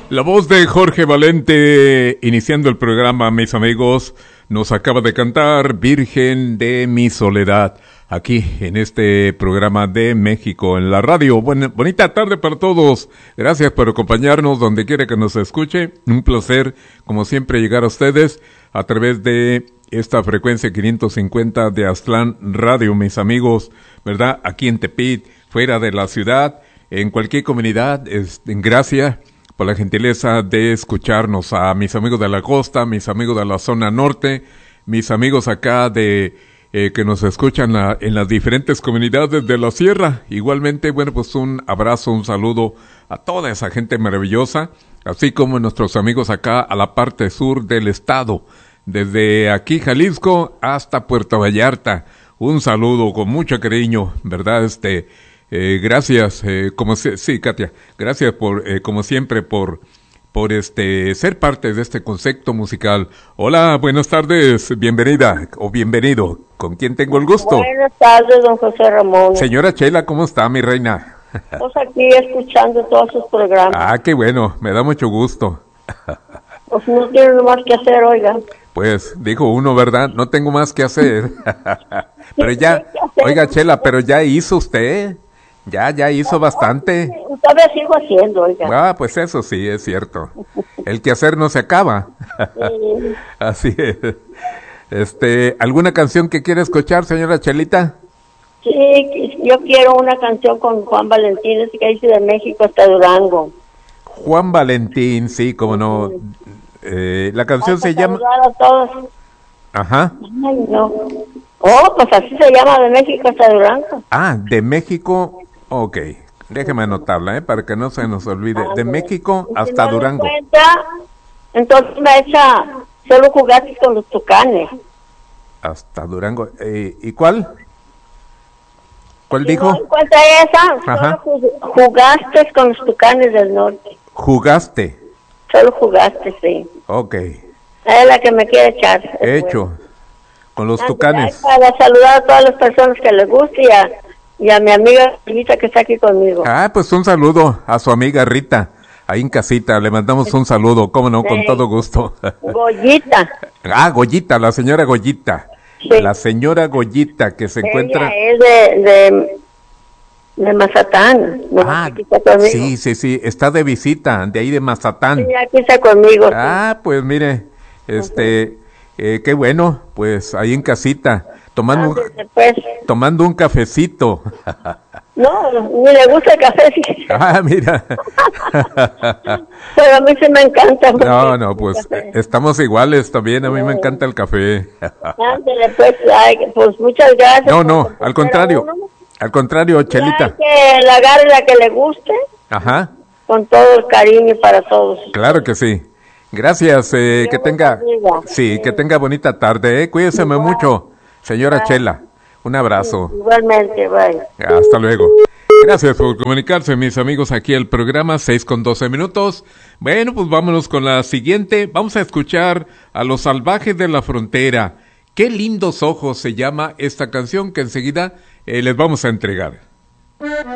La voz de Jorge Valente, iniciando el programa, mis amigos, nos acaba de cantar Virgen de mi Soledad, aquí en este programa de México en la radio. Bonita tarde para todos, gracias por acompañarnos donde quiera que nos escuche, un placer como siempre llegar a ustedes a través de esta frecuencia 550 de Aztlán Radio, mis amigos, ¿verdad? Aquí en Tepit, fuera de la ciudad, en cualquier comunidad, gracias por la gentileza de escucharnos, a mis amigos de la costa, mis amigos de la zona norte, mis amigos acá de que nos escuchan en las diferentes comunidades de la sierra. Igualmente, bueno, pues un abrazo, un saludo a toda esa gente maravillosa, así como nuestros amigos acá a la parte sur del estado, desde aquí Jalisco hasta Puerto Vallarta. Un saludo con mucho cariño, ¿verdad? Gracias, sí, Katia, gracias por, como siempre, por ser parte de este concepto musical. Hola, buenas tardes, bienvenida o bienvenido. ¿Con quién tengo el gusto? Buenas tardes, don José Ramón. Señora Chela, ¿cómo está, mi reina? Pues aquí escuchando todos sus programas. Ah, qué bueno, me da mucho gusto. Pues no tiene más que hacer, oiga. Pues, dijo uno, ¿verdad? No tengo más que hacer. Pero ya, oiga, Chela, pero ya hizo usted. Ya hizo bastante. Todavía sigo haciendo, oiga. Ah, pues eso sí, es cierto. El quehacer no se acaba. Sí. Así es. ¿Alguna canción que quiera escuchar, señora Chelita? Sí, yo quiero una canción con Juan Valentín, ese que dice de México hasta Durango. Juan Valentín, sí, como no. La canción se llama... A todos. Ajá. Ay, no. Oh, pues así se llama, de México hasta Durango. Ah, de México, ok. Déjeme anotarla, para que no se nos olvide. De México hasta si no Durango. Entonces me echa, solo jugaste con los tucanes. Hasta Durango. ¿Y cuál? ¿Cuál si dijo? No encuentra esa, ajá. Solo jugaste con los tucanes del norte. ¿Jugaste? Solo jugaste, sí. Ok. Es la que me quiere echar. Hecho. Con los tucanes. Para saludar a todas las personas que les guste y a mi amiga Rita que está aquí conmigo. Ah, pues un saludo a su amiga Rita, ahí en casita, le mandamos un saludo, cómo no, con todo gusto. Goyita. Ah, Goyita, la señora Goyita. Sí. La señora Goyita que se encuentra... es de Mazatán. Ah, sí, está de visita, de ahí de Mazatán. Sí, aquí está conmigo. Ah, pues mire, qué bueno, pues ahí en casita, tomando un cafecito. No, ni le gusta el café. Sí. Ah, mira. Pero a mí sí me encanta. No, pues estamos iguales también, a mí me encanta el café. Ándale, pues muchas gracias. No, al contrario, Chelita. Que la agarre la que le guste. Ajá. Con todo el cariño para todos. Claro que sí. Gracias, que tenga bonita tarde, cuídese mucho, señora Chela. Un abrazo. Igualmente, bye. Hasta luego. Gracias por comunicarse, mis amigos, aquí el programa 6:12. Bueno, pues vámonos con la siguiente. Vamos a escuchar a Los Salvajes de la Frontera. Qué lindos ojos se llama esta canción que enseguida les vamos a entregar.